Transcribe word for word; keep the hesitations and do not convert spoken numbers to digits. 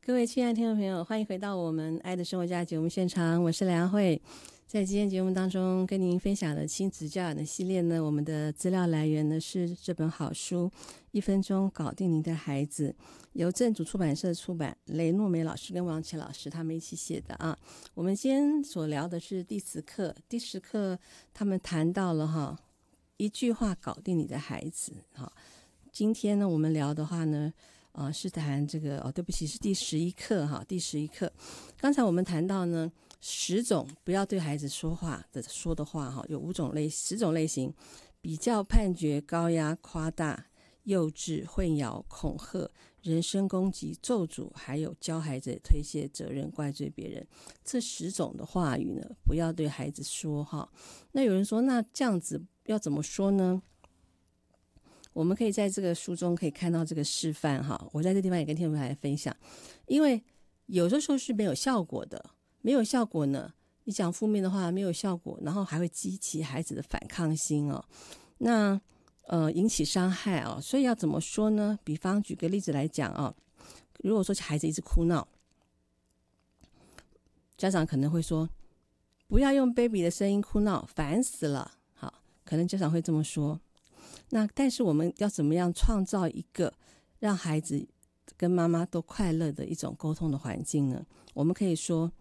各位亲爱的听众朋友，欢迎回到我们爱的生活家节目现场，我是梁慧。在今天节目当中跟您分享的亲子教养的系列呢，我们的资料来源呢是这本好书一分钟搞定您的孩子，由正主出版社出版，雷诺梅老师跟王琦老师他们一起写的啊。我们今天所聊的是第十课，第十课他们谈到了哈，一句话搞定你的孩子。哈，今天呢我们聊的话呢啊、呃，是谈这个哦，对不起，是第十一课哈，第十一课。刚才我们谈到呢，十种不要对孩子说话的说的话哈，有五种类，十种类型：比较、判决、高压、夸大、幼稚、混淆、恐吓、人身攻击、咒诅，还有教孩子推卸责任、怪罪别人。这十种的话语呢，不要对孩子说哈。那有人说，那这样子要怎么说呢？我们可以在这个书中可以看到这个示范哈，我在这地方也跟听众朋友来分享，因为有的时候是没有效果的，没有效果呢，你讲负面的话没有效果，然后还会激起孩子的反抗心哦，那呃引起伤害哦，所以要怎么说呢？比方举个例子来讲啊、哦，如果说孩子一直哭闹，家长可能会说，不要用 baby 的声音哭闹，烦死了。好，可能家长会这么说。那但是我们要怎么样创造一个让孩子跟妈妈都快乐的一种沟通的环境呢？我们可以说，